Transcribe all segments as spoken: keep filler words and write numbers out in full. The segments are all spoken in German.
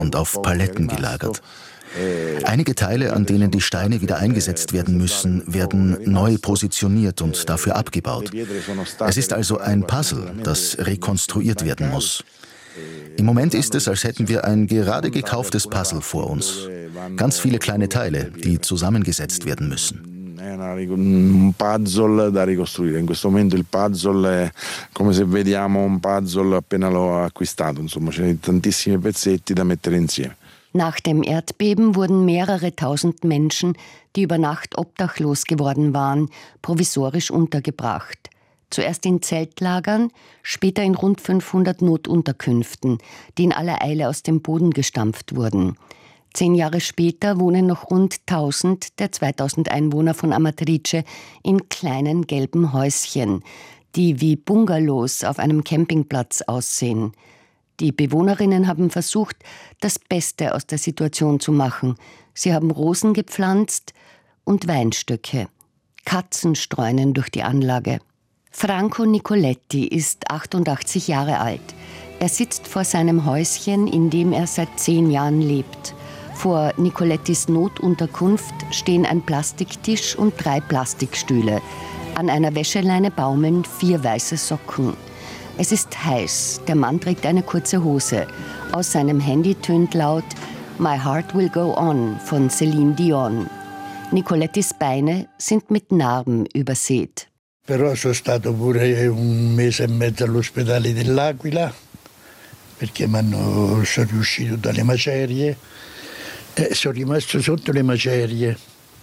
und auf Paletten gelagert. Einige Teile, an denen die Steine wieder eingesetzt werden müssen, werden neu positioniert und dafür abgebaut. Es ist also ein Puzzle, das rekonstruiert werden muss. Im Moment ist es, als hätten wir ein gerade gekauftes Puzzle vor uns. Ganz viele kleine Teile, die zusammengesetzt werden müssen. Un puzzle da ricostruire. In questo momento il puzzle è come se vediamo un puzzle appena l'ho acquistato. Insomma, ci sono tantissimi pezzetti da mettere insieme. Nach dem Erdbeben wurden mehrere tausend Menschen, die über Nacht obdachlos geworden waren, provisorisch untergebracht. Zuerst in Zeltlagern, später in rund fünfhundert Notunterkünften, die in aller Eile aus dem Boden gestampft wurden. Zehn Jahre später wohnen noch rund tausend der zweitausend Einwohner von Amatrice in kleinen gelben Häuschen, die wie Bungalows auf einem Campingplatz aussehen. Die Bewohnerinnen haben versucht, das Beste aus der Situation zu machen. Sie haben Rosen gepflanzt und Weinstöcke. Katzen streunen durch die Anlage. Franco Nicoletti ist achtundachtzig Jahre alt. Er sitzt vor seinem Häuschen, in dem er seit zehn Jahren lebt. Vor Nicolettis Notunterkunft stehen ein Plastiktisch und drei Plastikstühle. An einer Wäscheleine baumeln vier weiße Socken. Es ist heiß, der Mann trägt eine kurze Hose. Aus seinem Handy tönt laut «My Heart Will Go On» von Celine Dion. Nicolettis Beine sind mit Narben übersät. Però sono stato pure un mese e mezzo all'ospedale dell'Aquila, perché m'hanno, sono riuscito dalle macerie, e sono rimasto sotto le macerie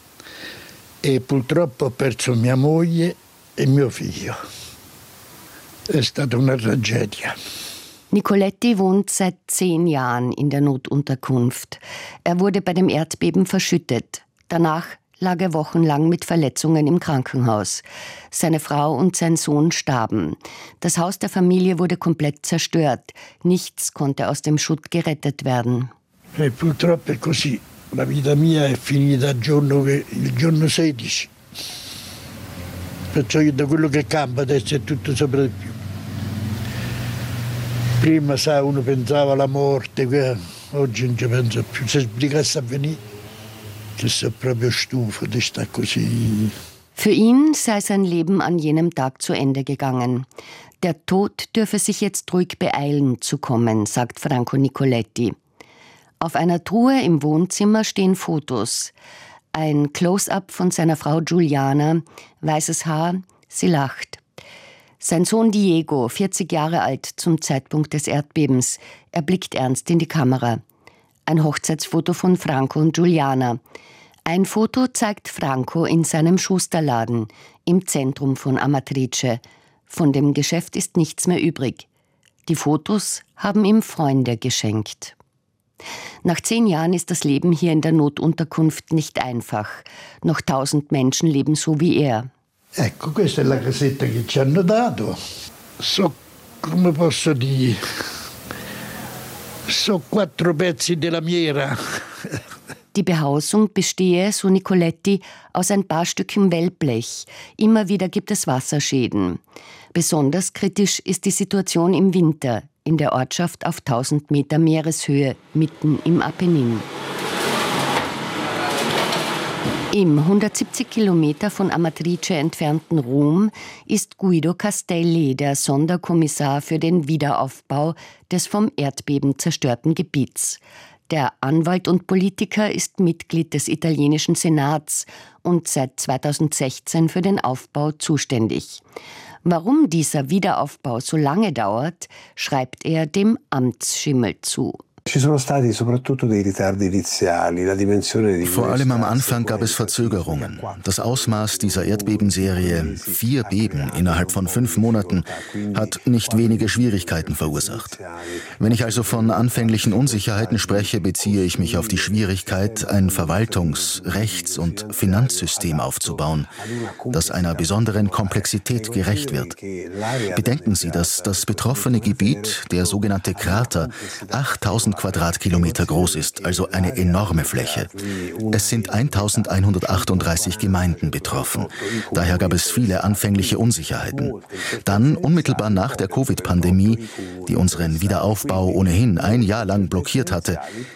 e purtroppo ho perso mia moglie e mio figlio. È stata una tragedia. Nicoletti wohnt seit zehn Jahren in der Notunterkunft. Er wurde bei dem Erdbeben verschüttet. Danach lag er wochenlang mit Verletzungen im Krankenhaus. Seine Frau und sein Sohn starben. Das Haus der Familie wurde komplett zerstört. Nichts konnte aus dem Schutt gerettet werden. E purtroppo è così. La vita mia è finita il giorno, che, il giorno sedici. Perciò io da quello che campa adesso è tutto sopra di più. Prima, sa, uno pensava alla morte, oggi non ci penso più. Se sbrigasse a venire, che sono proprio stufo di stare così. Für ihn sei sein Leben an jenem Tag zu Ende gegangen. Der Tod dürfe sich jetzt ruhig beeilen zu kommen, sagt Franco Nicoletti. Auf einer Truhe im Wohnzimmer stehen Fotos. Ein Close-up von seiner Frau Giuliana, weißes Haar, sie lacht. Sein Sohn Diego, vierzig Jahre alt zum Zeitpunkt des Erdbebens, er blickt ernst in die Kamera. Ein Hochzeitsfoto von Franco und Giuliana. Ein Foto zeigt Franco in seinem Schusterladen im Zentrum von Amatrice. Von dem Geschäft ist nichts mehr übrig. Die Fotos haben ihm Freunde geschenkt. Nach zehn Jahren ist das Leben hier in der Notunterkunft nicht einfach. Noch tausend Menschen leben so wie er. Ecco, questa è la casetta che ci hanno dato. So, come posso dire, so quattro pezzi della miera. Die Behausung bestehe, so Nicoletti, aus ein paar Stücken Wellblech. Immer wieder gibt es Wasserschäden. Besonders kritisch ist die Situation im Winter in der Ortschaft auf tausend Meter Meereshöhe, mitten im Apennin. Im hundertsiebzig Kilometer von Amatrice entfernten Rom ist Guido Castelli, der Sonderkommissar für den Wiederaufbau des vom Erdbeben zerstörten Gebiets. Der Anwalt und Politiker ist Mitglied des italienischen Senats und seit zweitausendsechzehn für den Aufbau zuständig. Warum dieser Wiederaufbau so lange dauert, schreibt er dem Amtsschimmel zu. Vor allem am Anfang gab es Verzögerungen. Das Ausmaß dieser Erdbebenserie, vier Beben innerhalb von fünf Monaten, hat nicht wenige Schwierigkeiten verursacht. Wenn ich also von anfänglichen Unsicherheiten spreche, beziehe ich mich auf die Schwierigkeit, ein Verwaltungs-, Rechts- und Finanzsystem aufzubauen, das einer besonderen Komplexität gerecht wird. Bedenken Sie, dass das betroffene Gebiet, der sogenannte Krater, achttausend Quadratkilometer groß ist, also eine enorme Fläche. Es sind eintausendeinhundertachtunddreißig Gemeinden betroffen. Daher gab es viele anfängliche Unsicherheiten. Dann, unmittelbar nach der Covid-Pandemie, die unseren Wiederaufbau ohnehin ein Jahr lang blockiert hatte,